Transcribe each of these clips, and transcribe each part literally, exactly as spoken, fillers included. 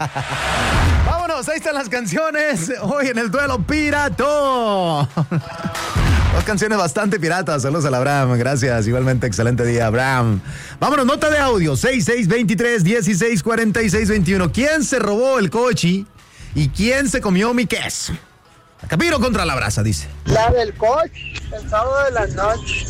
Vámonos, ahí están las canciones. Hoy en el duelo pirato. Dos canciones bastante piratas. Saludos a Abraham. Gracias. Igualmente, excelente día, Abraham. Vámonos, nota de audio. seis seis dos tres, dieciséis cuarenta y seis veintiuno. ¿Quién se robó el coche y quién se comió mi queso? Capiro contra la brasa, dice. La del coche, el sábado de la noche.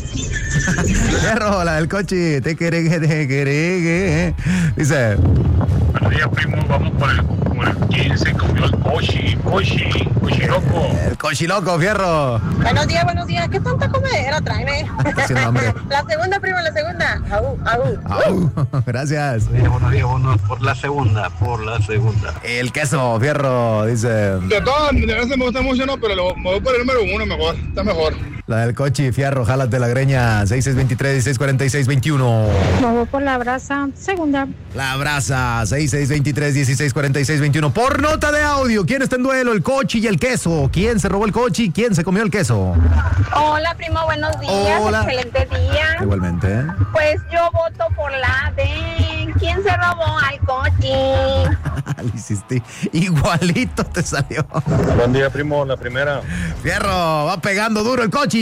Fierro, la del coche. Te queregue, te queregue. Dice. Buenos días, primo. Vamos por el, por el quién se comió el coche. Coche, coche loco. El coche loco, fierro. Buenos días, buenos días. ¿Qué tanta comedera? Tráeme. La segunda, primo, la segunda. Au, au. Au. Gracias. Buenos días, buenos por la segunda, por la segunda. El queso, fierro, dice. De todas, de veces me gusta mucho, no, pero lo, me voy por el número uno mejor, está mejor. La del coche, fierro, jálate la greña. seis seis dos tres, dieciséis cuarenta y seis veintiuno. Me voy por la brasa, segunda. La brasa, seis seis dos tres, dieciséis cuarenta y seis veintiuno. Por nota de audio, ¿quién está en duelo? El coche y el queso. ¿Quién se robó el coche y quién se comió el queso? Hola, primo, buenos días. Hola. Excelente día. Igualmente, ¿eh? Pues yo voto por la de ¿quién se robó al coche? Lo hiciste igualito, te salió. Buen día, primo. La primera. Fierro, va pegando duro el coche.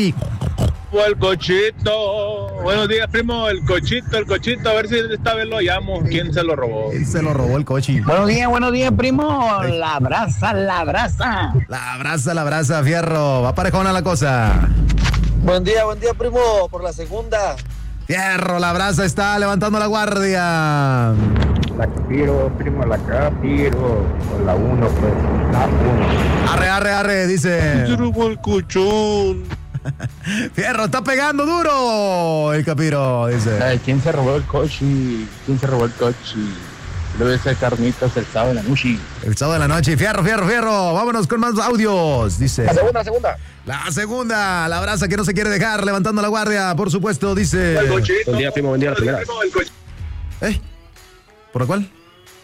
El cochito. Buenos días, primo. El cochito, el cochito. A ver si esta vez lo llamo. ¿Quién se lo robó? ¿Quién se lo robó el coche? Buenos días, buenos días, primo. La brasa, la brasa. La brasa, la brasa, fierro. Va parejona la cosa. Buen día, buen día, primo. Por la segunda. Fierro, la brasa está levantando la guardia. La Capiro, primo, la Capiro. Con la uno, pues. La uno. Arre, arre, arre, dice. Se robó el colchón. Fierro, está pegando duro el Capiro, dice. ¿Quién se robó el coche? ¿Quién se robó el coche? Debe ser carnitas el sábado de la noche. El sábado de la noche. Fierro, fierro, fierro. Vámonos con más audios, dice. La segunda, la segunda. La segunda, la brasa que no se quiere dejar, levantando la guardia, por supuesto, dice. Buen día, primo, buen día, la primera. ¿Eh? ¿Por la cuál?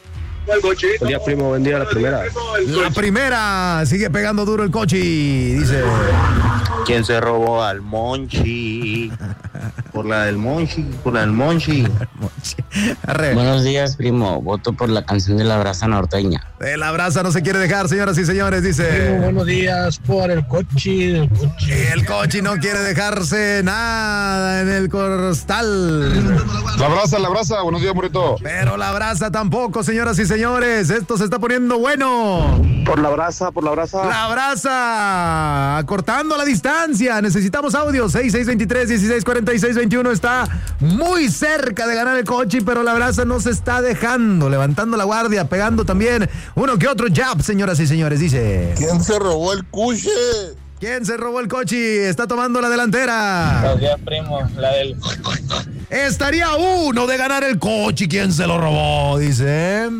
Buen día, primo, buen día, la primera. La primera, sigue pegando duro el coche, dice. ¿Quién se robó al Monchi? Por la del Monchi, por la del Monchi. Arre. Buenos días, primo. Voto por la canción de la brasa norteña. De la brasa no se quiere dejar, señoras y señores, dice. Primo, buenos días por el coche, el coche. El coche no quiere dejarse nada en el costal. La brasa, la brasa, buenos días, Morito. Pero la brasa tampoco, señoras y señores. Esto se está poniendo bueno. Por la brasa, por la brasa. La brasa, acortando la distancia. Necesitamos audio. seis seis dos tres, dieciséis cuarenta y seis veintiuno. Está muy cerca de ganar el coche, pero la brasa no se está dejando. Levantando la guardia, pegando también uno que otro jab, señoras y señores, dice. ¿Quién se robó el coche? ¿Quién se robó el coche? Está tomando la delantera. Buenos días, primo, la del... Estaría uno de ganar el coche. ¿Quién se lo robó? Dice.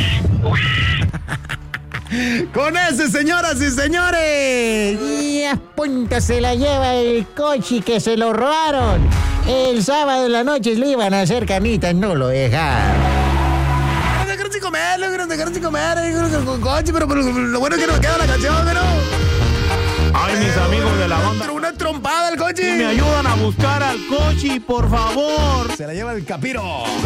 Con ese, señoras y señores. Y a punta se la lleva el coche que se lo robaron. El sábado en la noche le iban a hacer canitas, no lo dejaron. No dejaron sin comer, no dejaron sin comer con coche, pero, pero lo bueno es que nos queda la canción, pero. Ay, mis amigos de la banda. Una trompada al coche. Me ayudan a buscar al coche, por favor. Se la lleva el Capiro.